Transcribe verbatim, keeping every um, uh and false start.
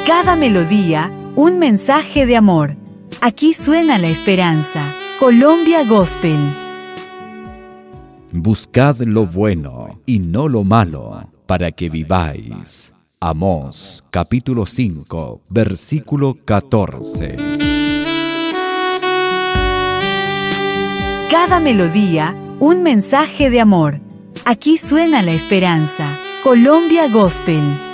Cada melodía, un mensaje de amor. Aquí suena la esperanza. Colombia Gospel. Buscad lo bueno y no lo malo, para que viváis. Amós, capítulo cinco, versículo catorce. Cada melodía, un mensaje de amor. Aquí suena la esperanza. Colombia Gospel.